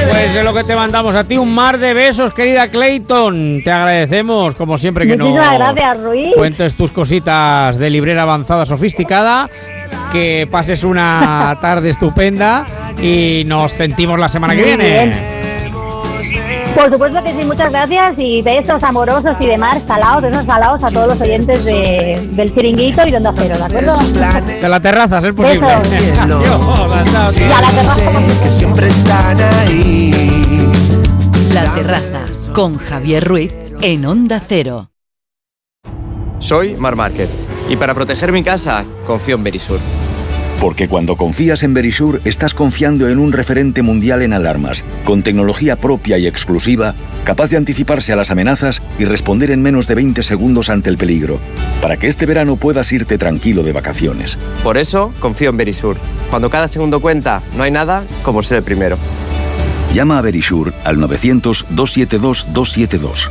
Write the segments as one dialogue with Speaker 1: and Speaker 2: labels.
Speaker 1: Pues es lo que te mandamos a ti, un mar de besos, querida Clayton. Te agradecemos, como siempre, que
Speaker 2: Muchísimas gracias, Ruiz.
Speaker 1: Cuentes tus cositas de librera avanzada sofisticada. Que pases una tarde estupenda y nos sentimos la semana que viene.
Speaker 2: Bien. Por supuesto que sí, muchas gracias y besos amorosos y demás, besos salados a todos los oyentes del Chiringuito y de Onda Cero, ¿de acuerdo?
Speaker 1: De la terraza, es posible.
Speaker 2: Y a la terraza,
Speaker 3: que siempre están ahí.
Speaker 4: La Terraza, con Javier Ruiz en Onda Cero.
Speaker 5: Soy Mar Márquez y para proteger mi casa confío en Verisur.
Speaker 6: Porque cuando confías en Verisur, estás confiando en un referente mundial en alarmas, con tecnología propia y exclusiva, capaz de anticiparse a las amenazas y responder en menos de 20 segundos ante el peligro, para que este verano puedas irte tranquilo de vacaciones.
Speaker 5: Por eso confío en Verisur. Cuando cada segundo cuenta, no hay nada como ser el primero.
Speaker 6: Llama a Verisur al 900-272-272.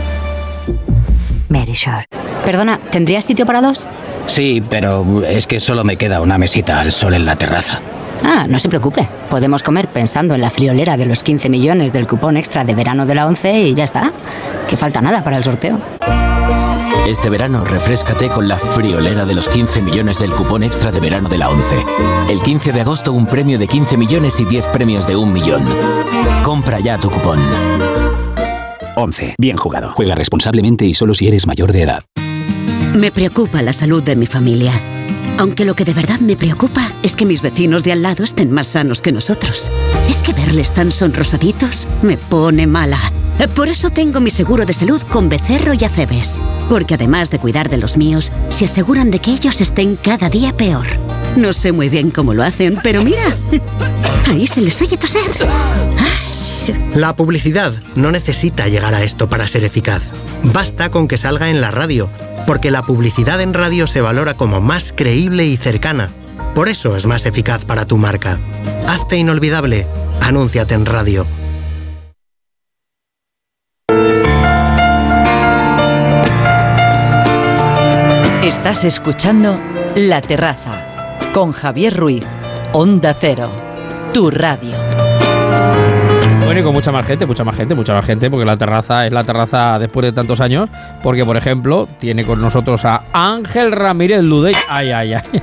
Speaker 7: Verisur. Perdona, ¿tendrías sitio para dos?
Speaker 8: Sí, pero es que solo me queda una mesita al sol en la terraza.
Speaker 7: Ah, no se preocupe. Podemos comer pensando en la friolera de los 15 millones del cupón extra de verano de la ONCE y ya está. Que falta nada para el sorteo.
Speaker 9: Este verano refréscate con la friolera de los 15 millones del cupón extra de verano de la ONCE. El 15 de agosto un premio de 15 millones y 10 premios de 1 millón. Compra ya tu cupón.
Speaker 10: ONCE. Bien jugado. Juega responsablemente y solo si eres mayor de edad.
Speaker 11: Me preocupa la salud de mi familia. Aunque lo que de verdad me preocupa es que mis vecinos de al lado estén más sanos que nosotros. Es que verles tan sonrosaditos me pone mala. Por eso tengo mi seguro de salud con Becerro y Acebes. Porque además de cuidar de los míos, se aseguran de que ellos estén cada día peor. No sé muy bien cómo lo hacen, pero mira, ahí se les oye toser.
Speaker 12: La publicidad no necesita llegar a esto para ser eficaz. Basta con que salga en la radio, porque la publicidad en radio se valora como más creíble y cercana. Por eso es más eficaz para tu marca. Hazte inolvidable. Anúnciate en radio.
Speaker 4: Estás escuchando La Terraza, con Javier Ruiz, Onda Cero, tu radio.
Speaker 1: Bueno, y con mucha más gente, porque la terraza es la terraza después de tantos años, porque, por ejemplo, tiene con nosotros a Ángel Ramírez Ludeña. Ay.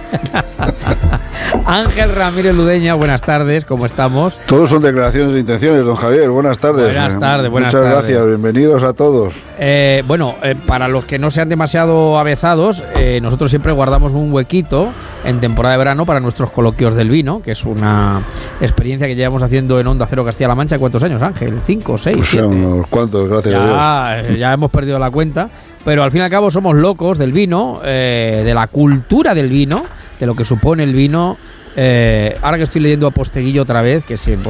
Speaker 1: Ángel Ramírez Ludeña, buenas tardes, ¿cómo estamos?
Speaker 13: Todos son declaraciones de intenciones, don Javier, buenas tardes.
Speaker 1: Buenas tardes.
Speaker 13: Muchas gracias, bienvenidos a todos.
Speaker 1: Para los que no sean demasiado avezados, nosotros siempre guardamos un huequito en temporada de verano para nuestros coloquios del vino, que es una experiencia que llevamos haciendo en Onda Cero Castilla-La Mancha. ¿Cuántos años, Ángel? ¿5, 6, 7?
Speaker 13: Unos cuantos, gracias a Dios.
Speaker 1: Ya hemos perdido la cuenta, pero al fin y al cabo somos locos del vino, de la cultura del vino, de lo que supone el vino. Ahora que estoy leyendo a Posteguillo otra vez, que siempre